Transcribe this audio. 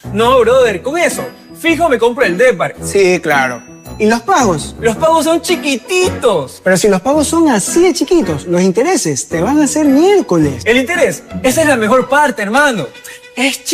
No, brother, con eso, fijo me compro el Depar. Sí, claro. ¿Y los pagos? Los pagos son chiquititos. Pero si los pagos son así de chiquitos, los intereses te van a hacer miércoles. El interés, esa es la mejor parte, hermano. Es